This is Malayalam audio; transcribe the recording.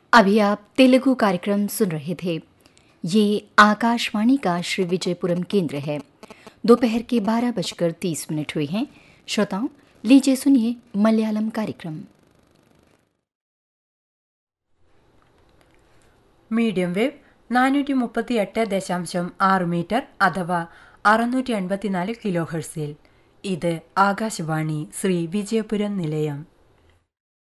अभी आप तेलुगु कार्यक्रम सुन रहे थे। ये आकाशवाणी का श्री विजयपुरम केंद्र है। दोपहर के 12:30 हुए हैं। श्रोताओं, लीजिए सुनिए मलयालम कार्यक्रम। മീഡിയം വേവ് 438.6 മീറ്റർ അഥവാ 684 കിലോ ഹെർട്സിൽ. ഇത് ആകാശവാണി ശ്രീ വിജയപുരം നിലയം.